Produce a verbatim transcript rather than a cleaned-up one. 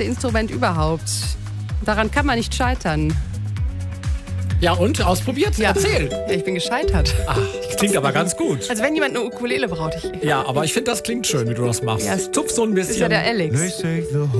einfachste Instrument überhaupt. Daran kann man nicht scheitern. Ja, und? Ausprobiert? Ja. Erzähl. Ja, ich bin gescheitert. Ach, klingt aber ganz gut. Also wenn jemand eine Ukulele braucht, ich... Ja, aber ich finde, das klingt schön, wie du das machst. Ja, es Zupf so ein bisschen. ist ja der Alex.